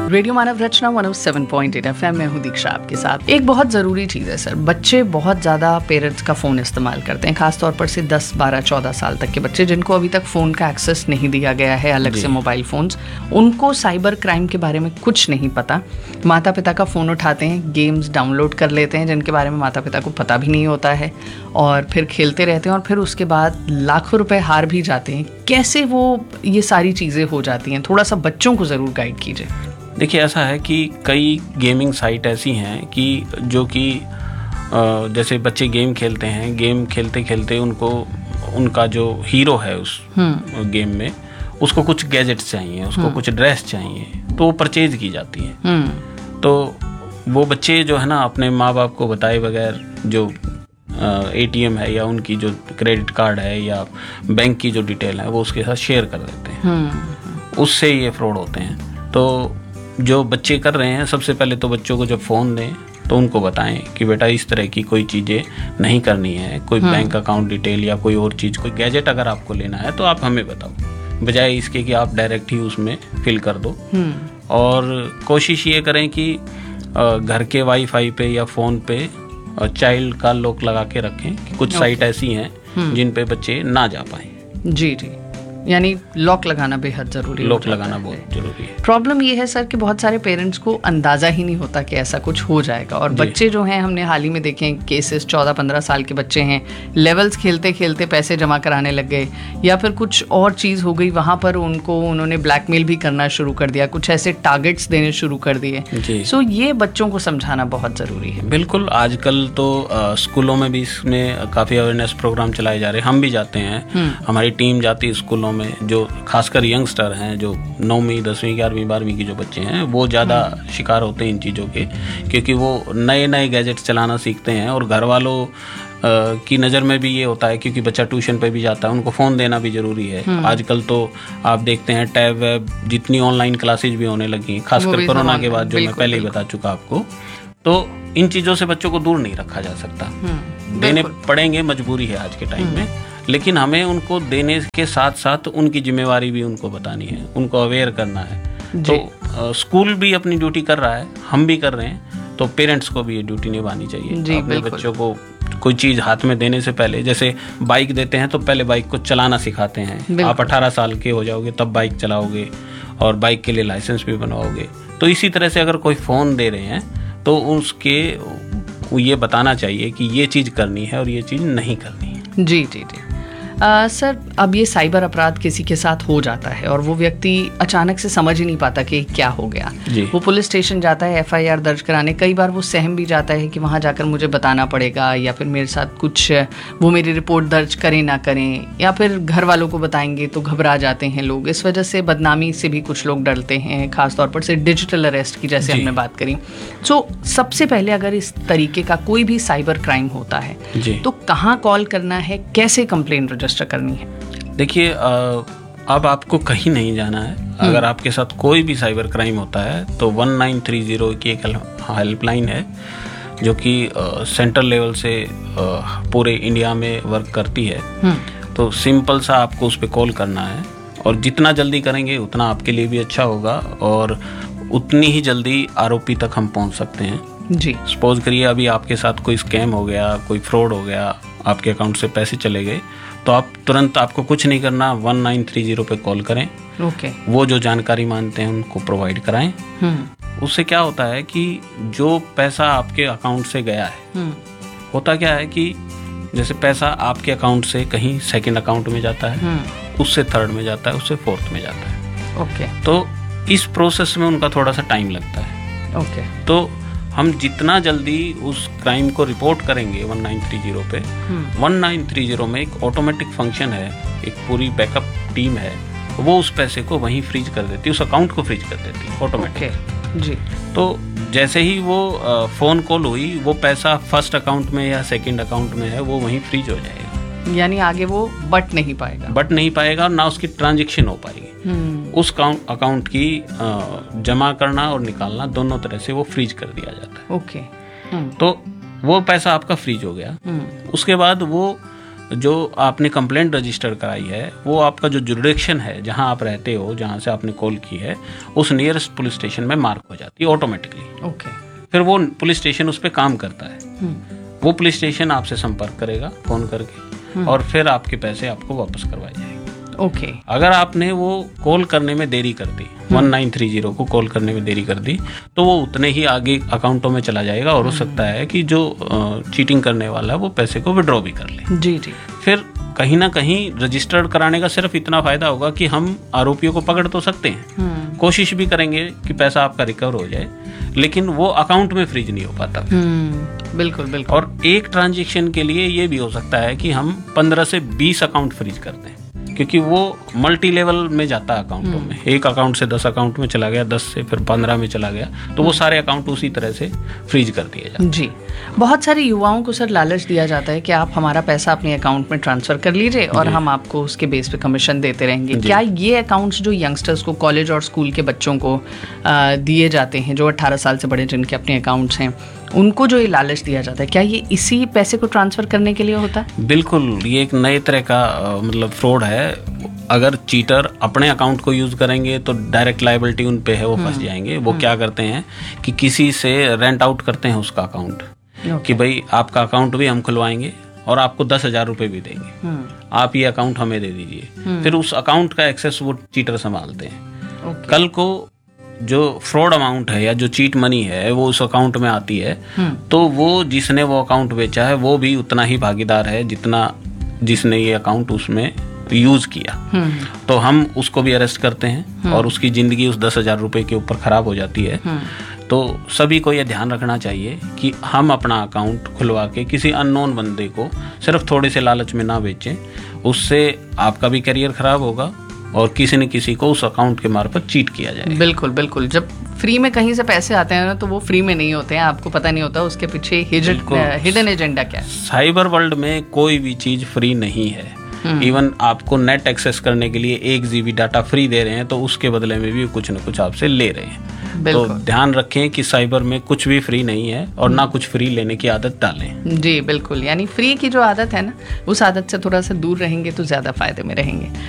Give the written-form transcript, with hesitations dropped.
Radio मानव रचना 107.8 FM में हूँ दीक्षा आपके साथ। एक बहुत ज़रूरी चीज़ है सर, बच्चे बहुत ज़्यादा पेरेंट्स का फ़ोन इस्तेमाल करते हैं, खासतौर पर से 10, 12, 14 साल तक के बच्चे जिनको अभी तक फ़ोन का एक्सेस नहीं दिया गया है अलग से मोबाइल फ़ोन्स। उनको साइबर क्राइम के बारे में कुछ नहीं पता। माता पिता का फ़ोन उठाते हैं, गेम्स डाउनलोड कर लेते हैं जिनके बारे में माता पिता को पता भी नहीं होता है, और फिर खेलते रहते हैं और फिर उसके बाद लाखों रुपए हार भी जाते हैं। कैसे वो ये सारी चीज़ें हो जाती हैं, थोड़ा सा बच्चों को ज़रूर गाइड कीजिए। देखिए, ऐसा है कि कई गेमिंग साइट ऐसी हैं कि जो कि जैसे बच्चे गेम खेलते हैं, गेम खेलते खेलते उनका जो हीरो है उस गेम में, उसको कुछ गैजेट्स चाहिए, उसको कुछ ड्रेस चाहिए, तो वो परचेज की जाती है। तो वो बच्चे जो है ना, अपने माँ बाप को बताए बगैर जो ATM है या उनकी जो क्रेडिट कार्ड है या बैंक की जो डिटेल है वो उसके साथ शेयर कर देते हैं। उससे ये फ्रॉड होते हैं। तो जो बच्चे कर रहे हैं, सबसे पहले तो बच्चों को जब फ़ोन दें तो उनको बताएं कि बेटा इस तरह की कोई चीज़ें नहीं करनी है, कोई बैंक अकाउंट डिटेल या कोई और चीज़, कोई गैजेट अगर आपको लेना है तो आप हमें बताओ, बजाय इसके कि आप डायरेक्ट ही उसमें फिल कर दो। और कोशिश ये करें कि घर के वाईफाई पे या फ़ोन पे चाइल्ड का लॉक लगा के रखें कि कुछ साइट ऐसी हैं जिन पे बच्चे ना जा पाएं। जी जी, यानी लॉक लगाना बेहद ज़रूरी है। लॉक लगाना बहुत ज़रूरी है। प्रॉब्लम ये है सर कि बहुत सारे पेरेंट्स को अंदाज़ा ही नहीं होता कि ऐसा कुछ हो जाएगा, और बच्चे जो हैं, हमने हाल ही में देखे हैं केसेस, 14-15 साल के बच्चे हैं, लेवल्स खेलते खेलते पैसे जमा कराने लग गए, या फिर कुछ और चीज़ हो गई, वहाँ पर उन्होंने ब्लैकमेल भी करना शुरू कर दिया, कुछ ऐसे टारगेट्स देने शुरू कर दिए। सो ये बच्चों को समझाना बहुत ज़रूरी है। बिल्कुल, आजकल तो स्कूलों में भी इसमें काफ़ी अवेयरनेस प्रोग्राम चलाए जा रहे हैं। हम भी जाते हैं, हमारी टीम जाती है स्कूलों में, जो खासकर यंगस्टर हैं, जो 9वीं, 10वीं, 11वीं, 12वीं की जो बच्चे हैं, वो ज़्यादा शिकार होते हैं इन चीज़ों के, क्योंकि वो नए नए गैजेट्स चलाना सीखते हैं। और घर वालों की नज़र में भी ये होता है, क्योंकि बच्चा ट्यूशन पे भी जाता है, उनको फ़ोन देना भी ज़रूरी है। आजकल तो आप देखते हैं टैब वैब जितनी ऑनलाइन क्लासेज भी होने लगी, खासकर कोरोना के बाद, जो मैं पहले ही बता चुका आपको। तो इन चीज़ों से बच्चों को दूर नहीं रखा जा सकता, देने पड़ेंगे, मजबूरी है आज के टाइम में। लेकिन हमें उनको देने के साथ साथ उनकी जिम्मेवारी भी उनको बतानी है, उनको अवेयर करना है। तो स्कूल भी अपनी ड्यूटी कर रहा है, हम भी कर रहे हैं, तो पेरेंट्स को भी ये ड्यूटी निभानी चाहिए। अपने बच्चों को कोई चीज़ हाथ में देने से पहले, जैसे बाइक देते हैं तो पहले बाइक को चलाना सिखाते हैं। आप 18 साल के हो जाओगे तब बाइक चलाओगे और बाइक के लिए लाइसेंस भी बनवाओगे। तो इसी तरह से अगर कोई फ़ोन दे रहे हैं तो उसके ये बताना चाहिए कि ये चीज़ करनी है और ये चीज़ नहीं करनी है। जी जी जी। सर, अब ये साइबर अपराध किसी के साथ हो जाता है और वो व्यक्ति अचानक से समझ ही नहीं पाता कि क्या हो गया। वो पुलिस स्टेशन जाता है FIR दर्ज कराने, कई बार वो सहम भी जाता है कि वहाँ जाकर मुझे बताना पड़ेगा, या फिर मेरे साथ कुछ, वो मेरी रिपोर्ट दर्ज करें ना करें, या फिर घर वालों को बताएंगे तो घबरा जाते हैं लोग। इस वजह से बदनामी से भी कुछ लोग डरते हैं, खासतौर पर से डिजिटल अरेस्ट की जैसे हमने बात करी। सो सबसे पहले अगर इस तरीके का कोई भी साइबर क्राइम होता है तो कहाँ कॉल करना है, कैसे कंप्लेन करनी है? देखिए, अब आपको कहीं नहीं जाना है। अगर आपके साथ कोई भी साइबर क्राइम होता है तो 1930 की एक हेल्पलाइन है जो कि सेंट्रल लेवल से पूरे इंडिया में वर्क करती है। तो सिंपल सा आपको उस पर कॉल करना है, और जितना जल्दी करेंगे उतना आपके लिए भी अच्छा होगा, और उतनी ही जल्दी आरोपी तक हम पहुंच सकते हैं। जी, सपोज करिए अभी आपके साथ कोई स्कैम हो गया, कोई फ्रॉड हो गया, आपके अकाउंट से पैसे चले गए, तो आप तुरंत, आपको कुछ नहीं करना, 1930 पे कॉल करें। वो जो जानकारी मांगते हैं उनको प्रोवाइड कराएं। उससे क्या होता है कि जो पैसा आपके अकाउंट से गया है, होता क्या है कि जैसे पैसा आपके अकाउंट से कहीं सेकंड अकाउंट में जाता है, उससे थर्ड में जाता है, उससे फोर्थ में जाता है। तो इस प्रोसेस में उनका थोड़ा सा टाइम लगता है। तो हम जितना जल्दी उस क्राइम को रिपोर्ट करेंगे 1930 पे, 1930 में एक ऑटोमेटिक फंक्शन है, एक पूरी बैकअप टीम है, वो उस पैसे को वहीं फ्रीज कर देती है, उस अकाउंट को फ्रीज कर देती है ऑटोमेटिक। जी। तो जैसे ही वो फ़ोन कॉल हुई, वो पैसा फर्स्ट अकाउंट में या सेकंड अकाउंट में है, वो वहीं फ्रीज हो जाएगा, यानी आगे वो बट नहीं पाएगा और ना उसकी ट्रांजैक्शन हो पाएगी। उस अकाउंट की जमा करना और निकालना दोनों तरह से वो फ्रीज कर दिया जाता है। ओके। तो वो पैसा आपका फ्रीज हो गया। उसके बाद वो जो आपने कंप्लेंट रजिस्टर कराई है वो आपका जो जुरिडिक्शन है, जहां आप रहते हो, जहां से आपने कॉल की है, उस नियरेस्ट पुलिस स्टेशन में मार्क हो जाती है ऑटोमेटिकली। ओके। फिर वो पुलिस स्टेशन उस पर काम करता है। वो पुलिस स्टेशन आपसे संपर्क करेगा फोन करके और फिर आपके पैसे आपको वापस करवाए जाएंगे। ओके। अगर आपने वो कॉल करने में देरी कर दी, 1930 को कॉल करने में देरी कर दी, तो वो उतने ही आगे अकाउंटों में चला जाएगा और हो सकता है कि जो चीटिंग करने वाला है वो पैसे को विड्रॉ भी कर ले। जी जी। फिर कहीं ना कहीं रजिस्टर्ड कराने का सिर्फ इतना फायदा होगा कि हम आरोपियों को पकड़ तो सकते हैं, कोशिश भी करेंगे कि पैसा आपका रिकवर हो जाए, लेकिन वो अकाउंट में फ्रीज नहीं हो पाता। बिल्कुल बिल्कुल। और एक ट्रांजैक्शन के लिए ये भी हो सकता है कि हम 15 से 20 अकाउंट फ्रीज करते हैं, क्योंकि वो मल्टी लेवल में जाता है अकाउंटों में। एक अकाउंट से 10 अकाउंट में चला गया, 10 से फिर 15 में चला गया, तो वो सारे अकाउंट उसी तरह से फ्रीज कर दिए जाते हैं। जी। बहुत सारे युवाओं को सर लालच दिया जाता है कि आप हमारा पैसा अपने अकाउंट में ट्रांसफर कर लीजिए और हम आपको उसके बेस पे कमीशन देते रहेंगे। क्या ये अकाउंट्स जो यंगस्टर्स को, कॉलेज और स्कूल के बच्चों को दिए जाते हैं, जो 18 साल से बड़े जिनके अपने अकाउंट्स हैं, उनको जो ये लालच दिया जाता है, क्या ये इसी पैसे को ट्रांसफर करने के लिए होता है? बिल्कुल, ये एक नए तरह का मतलब फ्रॉड है। अगर चीटर अपने अकाउंट को यूज करेंगे तो डायरेक्ट लायबिलिटी उन पे है, वो फंस जाएंगे। वो क्या करते हैं कि किसी से रेंट आउट करते हैं उसका अकाउंट, कि भाई आपका अकाउंट भी हम खुलवाएंगे और आपको 10,000 रुपये भी देंगे, आप ये अकाउंट हमें दे दीजिए। फिर उस अकाउंट का एक्सेस वो चीटर संभालते हैं। कल को जो फ्रॉड अमाउंट है या जो चीट मनी है वो उस अकाउंट में आती है, तो वो जिसने वो अकाउंट बेचा है वो भी उतना ही भागीदार है जितना जिसने ये अकाउंट उसमें यूज किया। तो हम उसको भी अरेस्ट करते हैं और उसकी जिंदगी उस 10,000 रुपये के ऊपर खराब हो जाती है। तो सभी को यह ध्यान रखना चाहिए कि हम अपना अकाउंट खुलवा के किसी अननोन बंदे को सिर्फ थोड़े से लालच में ना बेचें, उससे आपका भी करियर खराब होगा और किसी न किसी को उस अकाउंट के मार्फत चीट किया जाए। बिल्कुल बिल्कुल। जब फ्री में कहीं से पैसे आते हैं ना, तो वो फ्री में नहीं होते हैं, आपको पता नहीं होता उसके पीछे हिडन एजेंडा क्या है। साइबर वर्ल्ड में कोई भी चीज फ्री नहीं है। इवन आपको नेट एक्सेस करने के लिए 1 GB डाटा फ्री दे रहे हैं, तो उसके बदले में भी कुछ न कुछ आपसे ले रहे हैं। तो ध्यान रखें कि साइबर में कुछ भी फ्री नहीं है और ना कुछ फ्री लेने की आदत डालें। जी बिल्कुल। यानी फ्री की जो आदत है ना, उस आदत से थोड़ा सा दूर रहेंगे तो ज्यादा फायदे में रहेंगे।